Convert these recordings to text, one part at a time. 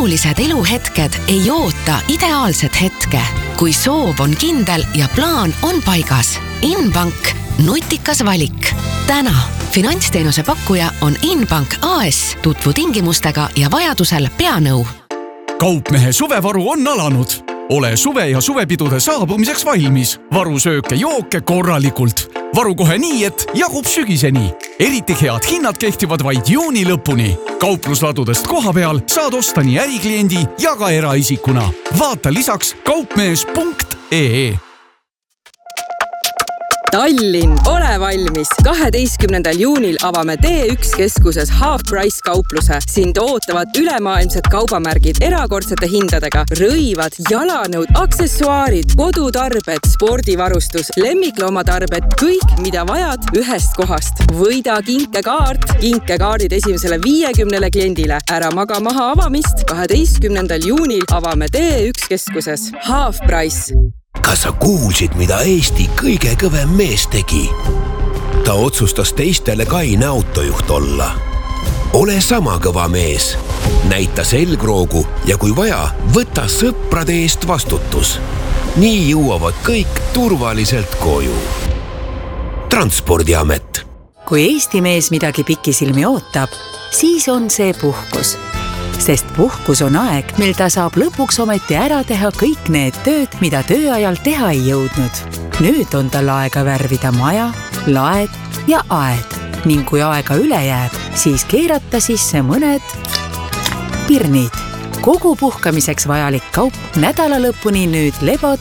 olulised eluhetked ei oota ideaalset hetke. Kui soov on kindel ja plaan on paigas. Inbank, nutikas valik. Täna finantsteenuse pakkuja on Inbank AS. Tutvu tingimustega ja vajadusel peanõu. Kaupmehe suvevaru on alanud. Ole suve ja suvepidude saabumiseks valmis. Varu sööke jooke korralikult. Varu kohe nii, et jagub sügiseni. Eriti head hinnad kehtivad vaid juuni lõpuni. Kauplusladudest koha peal saad osta nii ärikliendi ja ka eraisikuna. Vaata lisaks kaupmees.ee. Tallinn, ole valmis! 12. juunil avame T1 keskuses Half Price kaupluse. Sind ootavad ülemaailmsed kaubamärgid erakordsete hindadega. Rõivad, jalanõud, aksessuaarid, kodutarbed, spordivarustus, lemmikloomatarbed, kõik, mida vajad ühest kohast. Võida kinkekaart. Kinkekaardid esimesele 50 kliendile. Ära maga maha avamist. 12. juunil avame T1 keskuses Half Price. Kas sa kuulsid, mida Eesti kõige kõvem mees tegi? Ta otsustas teistele kaine autojuht olla. Ole sama kõva mees. Näita selgroogu ja kui vaja, võta sõprade eest vastutus. Nii jõuavad kõik turvaliselt koju. Transpordiamet. Kui Eesti mees midagi pikisilmi ootab, siis on see puhkus. Sest puhkus on aeg, mil ta saab lõpuks ometi ära teha kõik need tööd, mida tööajal teha ei jõudnud. Nüüd on tal aega värvida maja, laed ja aed. Ning kui aega üle jääb, siis keerata sisse mõned pirnid. Kogu puhkamiseks vajalik kaup nädala lõpuni nüüd lebod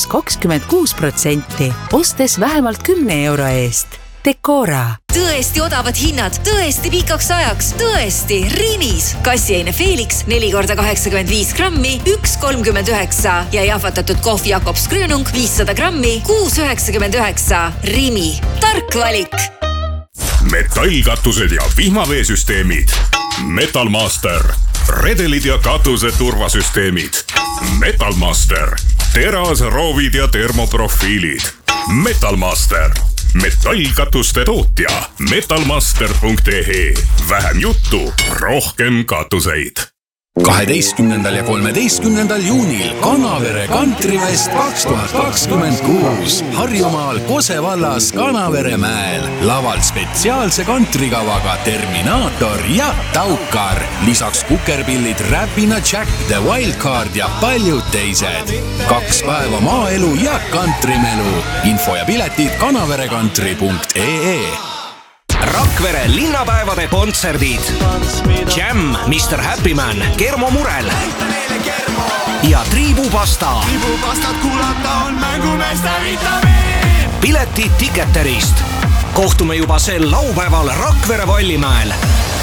-26%, ostes vähemalt 10 euro eest. Decora. Tõesti odavad hinnad, tõesti pikaks ajaks, tõesti Rimis. Kassiaine Felix 4x85 grammi, 1,39 ja jahvatatud kohv Jakobs Grönung 500 grammi, 6,99. Rimi. Tark valik. Metallkatused ja vihmaveesüsteemid. Metalmaster. Redelid ja katuse turvasüsteemid. Metalmaster. Teras, roovid ja termoprofiilid. Metalmaster. Metallkatuste tootja metalmaster.ee. Vähem juttu, rohkem katuseid. 12. ja 13. juunil Kanavere Kantrivest 2026 Harjumaal Kose vallas Kanavere mäel. Lavalt spetsiaalse kantrikavaga Terminaator ja Taukar. Lisaks kukerpillid Räpina Jack, The Wildcard ja paljud teised. 2 päeva maaelu ja kantrimelu. Info ja piletid kanaverekantri.ee. Rakvere linnapäevade kontserdid. Jam, Mr. Happy Man, Kermo Murel ja Triibupasta. Triibupastat kuulata on mängumeeste vitamiin. Piletid Ticketerist. Kohtume juba sel laupäeval Rakvere Vallimäel.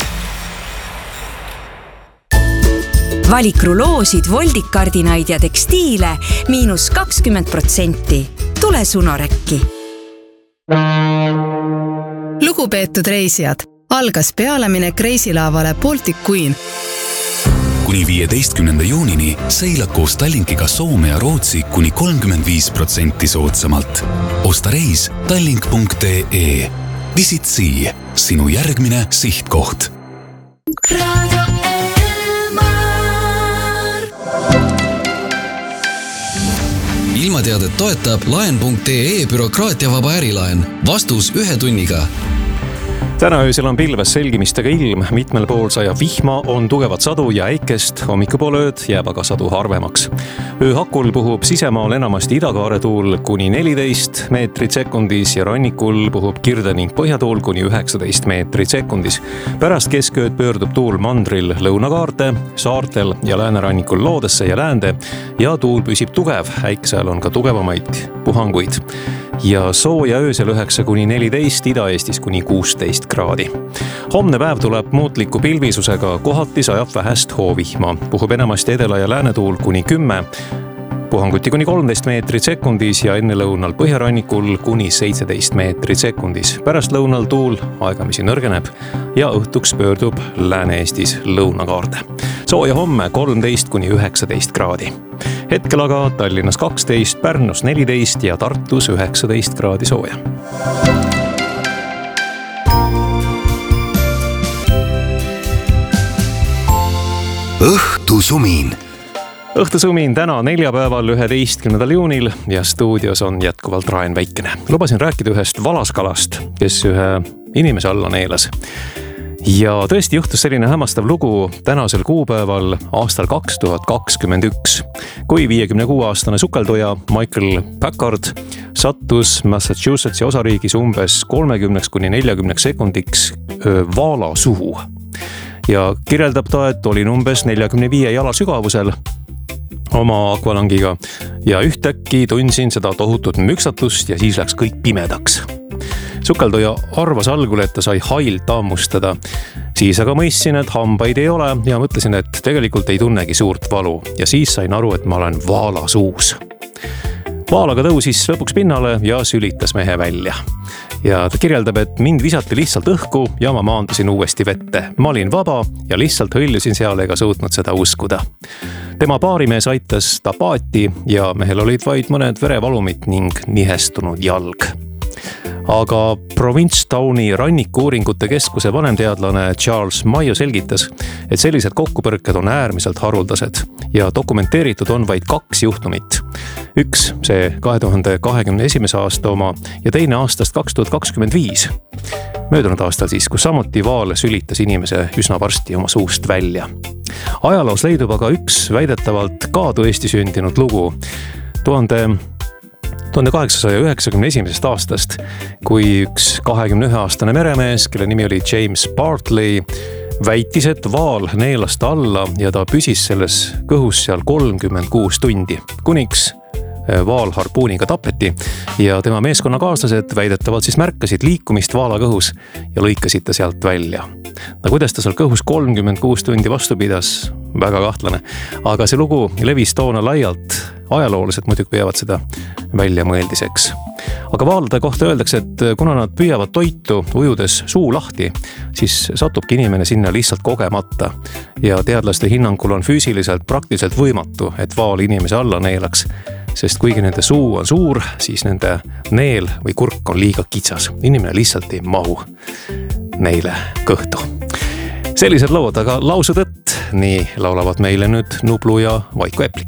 Valik ruloosid, voldikardinaid ja tekstiile -20%. Tule Sunorekki. Lugupeetud reisijad, algas pealeminek reisilaavale Baltic Queen. Kuni 15. juunini seilad koos Tallinkiga Soome ja Rootsi kuni 35% soodsamalt. Osta reis tallink.ee. Visit Sea, sinu järgmine sihtkoht. Ilmateadet toetab laen.ee bürokraatiavaba ärilaen. Vastus 1 tunniga. Täna öösel on pilves selgimistega ilm, mitmel pool sajab vihma, on tugevat sadu ja äikest, hommikupoolööd jääb aga sadu harvemaks. Ööhakul puhub sisemaal enamasti idakaare tuul kuni 14 meetrit sekundis ja rannikul puhub kirde ning põhjatuul kuni 19 meetrit sekundis. Pärast keskööd pöördub tuul mandril lõunakaarte, saartel ja läänerannikul loodesse ja läände ja tuul püsib tugev, äikesel on ka tugevamaid puhanguid. Ja sooja öösel 9 kuni 14, Ida-Eestis kuni 16 kraadi. Homne päev tuleb muutliku pilvisusega, kohati sajab vähest hoovihma. Puhub enamasti edela- ja läänetuul kuni 10, puhanguti kuni 13 meetrit sekundis ja enne lõunal põhjarannikul kuni 17 meetrit sekundis. Pärast lõunal tuul aegamisi nõrgeneb ja õhtuks pöördub Lääne-Eestis lõunakaarde. Sooja homme 13 kuni 19 kraadi. Hetkel aga Tallinnas 12, Pärnus 14 ja Tartus 19 kraadi sooja. õhtusumin. Õhtusumin täna neljapäeval 11. juunil ja stuudios on jätkuvalt Raen Väikene. Lubasin rääkida ühest valaskalast, kes ühe inimese alla neelas. Ja tõesti juhtus selline hämmastav lugu tänasel kuupäeval aastal 2021, kui 56-aastane sukelduja Michael Packard sattus Massachusettsi osariigis umbes 30–40 sekundiks vaala suhu. Ja kirjeldab ta, et olin umbes 45 jala sügavusel oma akvalangiga ja ühtäkki tundsin seda tohutut müksatust ja siis läks kõik pimedaks. Sukelduja arvas algul, et ta sai hailt ammustada. Siis aga mõistsin, et hambaid ei ole ja mõtlesin, et tegelikult ei tunnegi suurt valu. Ja siis sain aru, et ma olen vaala suus. Vaalaga tõusis lõpuks pinnale ja sülitas mehe välja. Ja ta kirjeldab, et mind visati lihtsalt õhku ja ma maandusin uuesti vette. Ma olin vaba ja lihtsalt hõljusin seal ega suutnud seda uskuda. Tema paarimees aitas ta paati ja mehel olid vaid mõned verevalumid ning nihestunud jalg. Aga Provincetowni rannikuuringute keskuse vanemteadlane Charles Mayo selgitas, et sellised kokkupõrked on äärmiselt haruldased ja dokumenteeritud on vaid 2 juhtumit. Üks, see 2021. aasta oma ja teine aastast 2025. Möödunud aastal siis, kus samuti vaal sülitas inimese üsna varsti oma suust välja. Ajaloos leidub aga üks väidetavalt ka tõesti sündinud lugu 1891. aastast, kui üks 21-aastane meremees, kelle nimi oli James Bartley, väitis, et vaal neelas ta alla ja ta püsis selles kõhus seal 36 tundi, kuniks vaal harpuuniga tapeti ja tema meeskonnakaaslased väidetavalt siis märkasid liikumist vaala kõhus ja lõikasid ta sealt välja. No kuidas ta seal kõhus 36 tundi vastu pidas, väga kahtlane, aga see lugu levis toona laialt. Ajaloolased muidugi peavad seda väljamõeldiseks. Aga vaalade kohta öeldakse, et kuna nad püüavad toitu ujudes suu lahti, siis satubki inimene sinna lihtsalt kogemata. Ja teadlaste hinnangul on füüsiliselt praktiliselt võimatu, et vaal inimese alla neelaks, sest kuigi nende suu on suur, siis nende neel või kurk on liiga kitsas. Inimene lihtsalt ei mahu neile kõhtu. Sellised lood, aga lausu tõtt, nii laulavad meile nüüd Nublu ja Vaiko Eplik.